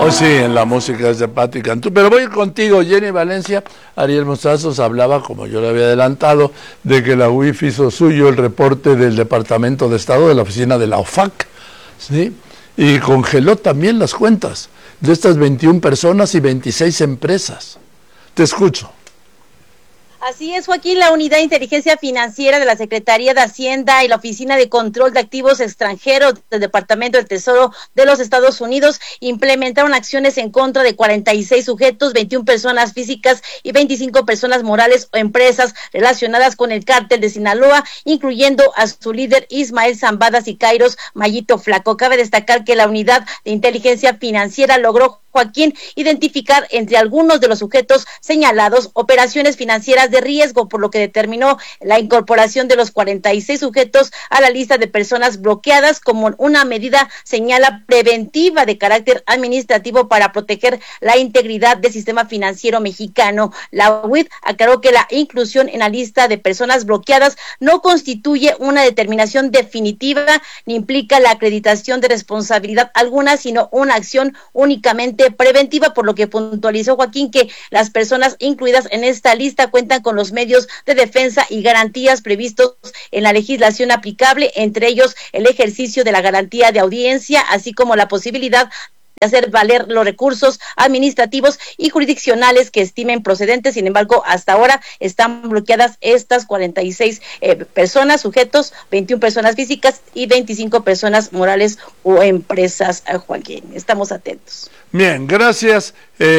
Oh, sí, en la música es de Patti Cantú. Pero voy contigo, Jenny Valencia. Ariel Mostazos hablaba, como yo le había adelantado, de que la UIF hizo suyo el reporte del Departamento de Estado de la oficina de la OFAC, ¿sí? Y congeló también las cuentas de estas 21 personas y 26 empresas. Te escucho. Así es, Joaquín, la Unidad de Inteligencia Financiera de la Secretaría de Hacienda y la Oficina de Control de Activos Extranjeros del Departamento del Tesoro de los Estados Unidos implementaron acciones en contra de 46 sujetos, 21 personas físicas y 25 personas morales o empresas relacionadas con el cártel de Sinaloa, incluyendo a su líder Ismael Zambada Sicairos Mayito Flaco. Cabe destacar que la Unidad de Inteligencia Financiera logró, Joaquín, identificar entre algunos de los sujetos señalados operaciones financieras de riesgo, por lo que determinó la incorporación de los 46 sujetos a la lista de personas bloqueadas como una medida, señala, preventiva de carácter administrativo para proteger la integridad del sistema financiero mexicano. La UIF aclaró que la inclusión en la lista de personas bloqueadas no constituye una determinación definitiva ni implica la acreditación de responsabilidad alguna, sino una acción únicamente preventiva, por lo que puntualizó, Joaquín, que las personas incluidas en esta lista cuentan con los medios de defensa y garantías previstos en la legislación aplicable, entre ellos el ejercicio de la garantía de audiencia, así como la posibilidad de hacer valer los recursos administrativos y jurisdiccionales que estimen procedentes. Sin embargo, hasta ahora están bloqueadas estas 46 personas, sujetos, 21 personas físicas y 25 personas morales o empresas, Joaquín. Estamos atentos. Bien, gracias.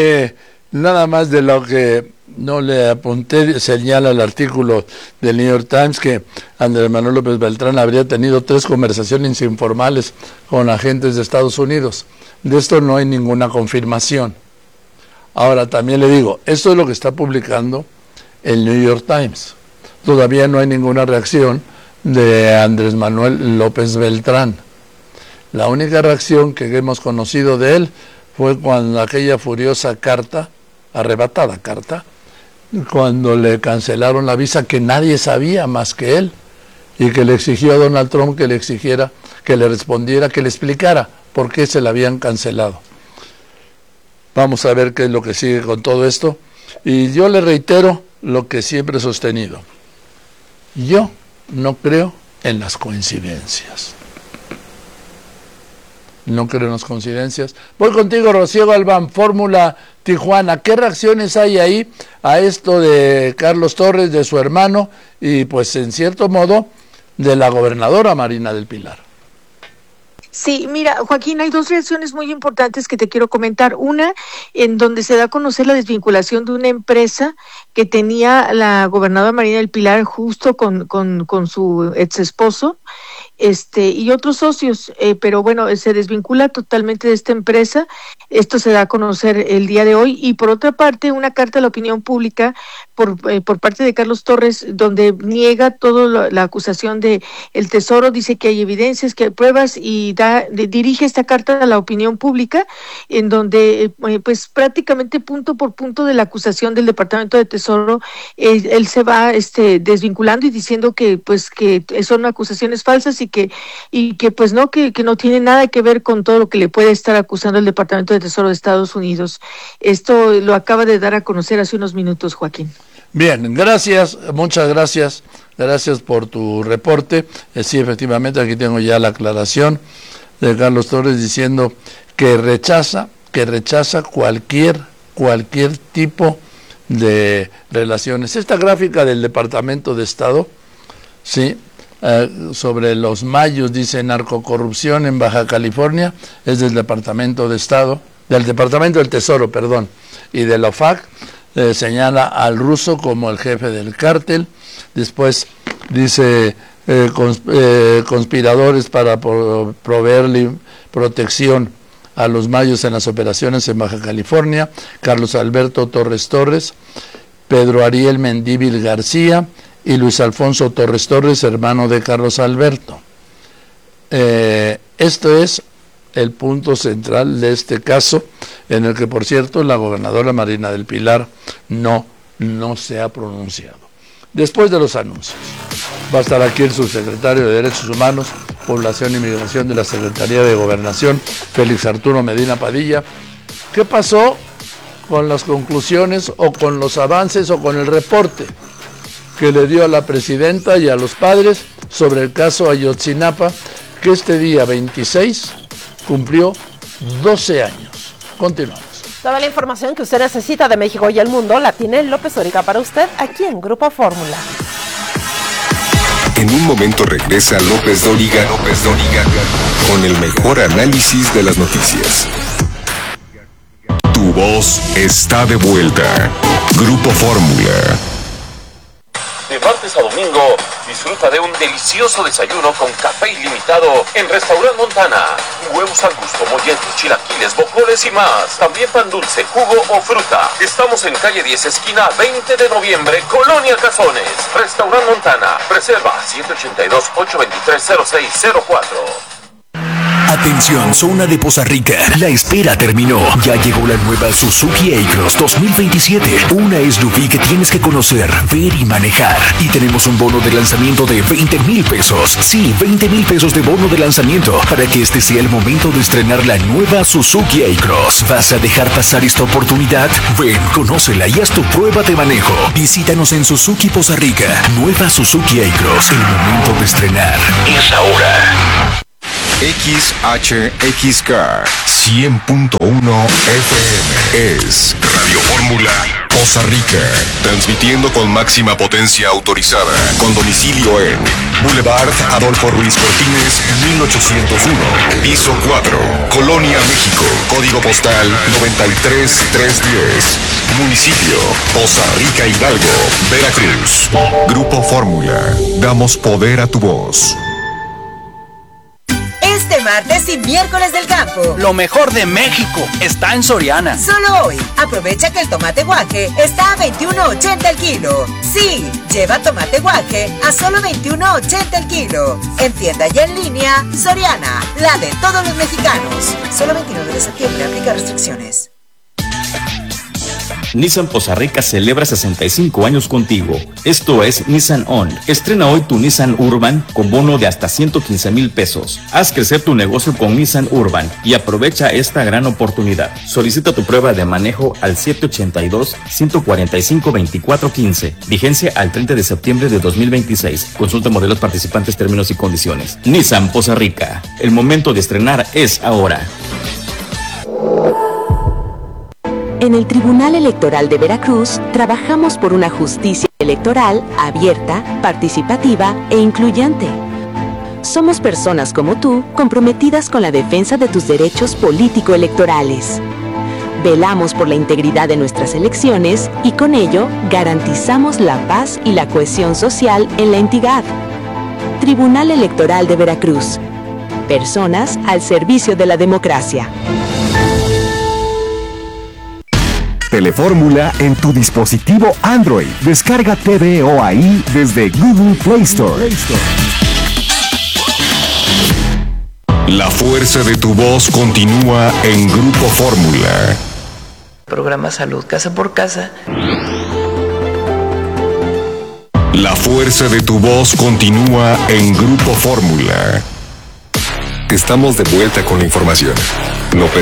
Nada más de lo que no le apunté, señala el artículo del New York Times que Andrés Manuel López Beltrán habría tenido 3 conversaciones informales con agentes de Estados Unidos. De esto no hay ninguna confirmación. Ahora, también le digo, esto es lo que está publicando el New York Times. Todavía no hay ninguna reacción de Andrés Manuel López Beltrán. La única reacción que hemos conocido de él fue cuando aquella furiosa carta, arrebatada carta, cuando le cancelaron la visa que nadie sabía más que él, y que le exigió a Donald Trump que le exigiera, que le respondiera, que le explicara por qué se la habían cancelado. Vamos a ver qué es lo que sigue con todo esto. Y yo le reitero lo que siempre he sostenido. Yo no creo en las coincidencias. No creo en las coincidencias. Voy contigo, Rocío Galván, Fórmula Tijuana. ¿Qué reacciones hay ahí a esto de Carlos Torres, de su hermano, y pues en cierto modo de la gobernadora Marina del Pilar? Sí, mira, Joaquín, hay 2 reacciones muy importantes que te quiero comentar. Una, en donde se da a conocer la desvinculación de una empresa que tenía la gobernadora Marina del Pilar justo con su ex esposo, y otros socios, pero bueno, se desvincula totalmente de esta empresa. Esto se da a conocer el día de hoy. Y por otra parte, una carta a la opinión pública por parte de Carlos Torres, donde niega toda la acusación de el Tesoro, dice que hay evidencias, que hay pruebas, y dirige esta carta a la opinión pública, en donde pues prácticamente punto por punto de la acusación del Departamento de Tesoro, él se va desvinculando y diciendo que pues que son acusaciones falsas y que pues no, que no tiene nada que ver con todo lo que le puede estar acusando el Departamento de Tesoro de Estados Unidos. Esto lo acaba de dar a conocer hace unos minutos, Joaquín. Bien, gracias, muchas gracias. Gracias por tu reporte. Sí, efectivamente, aquí tengo ya la aclaración de Carlos Torres diciendo que rechaza cualquier tipo de relaciones. Esta gráfica del Departamento de Estado, sí, sobre los mayos, dice narcocorrupción en Baja California, es del Departamento de Estado, del Departamento del Tesoro, perdón, y de la OFAC. Señala al ruso como el jefe del cártel. Después dice conspiradores para proveerle protección a los mayos en las operaciones en Baja California: Carlos Alberto Torres Torres, Pedro Ariel Mendívil García y Luis Alfonso Torres Torres, hermano de Carlos Alberto. Esto es el punto central de este caso, en el que, por cierto, la gobernadora Marina del Pilar no se ha pronunciado. Después de los anuncios, va a estar aquí el subsecretario de Derechos Humanos, Población y Migración de la Secretaría de Gobernación, Félix Arturo Medina Padilla, ¿Qué pasó con las conclusiones o con los avances o con el reporte que le dio a la presidenta y a los padres sobre el caso Ayotzinapa, que este día 26 cumplió 12 años? Continuamos. Toda la información que usted necesita de México y el mundo la tiene López Dóriga para usted aquí en Grupo Fórmula. En un momento regresa López Dóriga con el mejor análisis de las noticias. Tu voz está de vuelta. Grupo Fórmula. De martes a domingo, disfruta de un delicioso desayuno con café ilimitado en Restaurant Montana. Huevos al gusto, molletes, chilaquiles, bocoles y más. También pan dulce, jugo o fruta. Estamos en calle 10, esquina 20 de noviembre, Colonia Cazones. Restaurant Montana. Reserva 782-823-0604. Atención, zona de Poza Rica. La espera terminó. Ya llegó la nueva Suzuki A-Cross 2027. Una SUV que tienes que conocer, ver y manejar. Y tenemos un bono de lanzamiento de 20,000 pesos. Sí, 20,000 pesos de bono de lanzamiento para que este sea el momento de estrenar la nueva Suzuki A-Cross. ¿Vas a dejar pasar esta oportunidad? Ven, conócela y haz tu prueba de manejo. Visítanos en Suzuki Poza Rica. Nueva Suzuki A-Cross. El momento de estrenar es ahora. XHXK 100.1 FM es Radio Fórmula Poza Rica, transmitiendo con máxima potencia autorizada, con domicilio en Boulevard Adolfo Ruiz Cortines, 1801, piso 4, Colonia, México, código postal 93310, municipio Poza Rica, Hidalgo, Veracruz. Grupo Fórmula, damos poder a tu voz. Este martes y miércoles del campo. Lo mejor de México está en Soriana. Solo hoy, aprovecha que el tomate guaje está a $21.80 el kilo. Sí, lleva tomate guaje a solo $21.80 el kilo. En tienda y en línea, Soriana, la de todos los mexicanos. Solo 29 de septiembre, aplica restricciones. Nissan Poza Rica celebra 65 años contigo. Esto es Nissan On. Estrena hoy tu Nissan Urban con bono de hasta 115,000 pesos. Haz crecer tu negocio con Nissan Urban y aprovecha esta gran oportunidad. Solicita tu prueba de manejo al 782-145-2415. Vigencia al 30 de septiembre de 2026. Consulta modelos participantes, términos y condiciones. Nissan Poza Rica. El momento de estrenar es ahora. En el Tribunal Electoral de Veracruz, trabajamos por una justicia electoral abierta, participativa e incluyente. Somos personas como tú, comprometidas con la defensa de tus derechos político-electorales. Velamos por la integridad de nuestras elecciones y con ello garantizamos la paz y la cohesión social en la entidad. Tribunal Electoral de Veracruz. Personas al servicio de la democracia. Telefórmula en tu dispositivo Android. Descarga TVO ahí desde Google Play Store. La fuerza de tu voz continúa en Grupo Fórmula. Programa Salud Casa por Casa. La fuerza de tu voz continúa en Grupo Fórmula. Estamos de vuelta con la información. López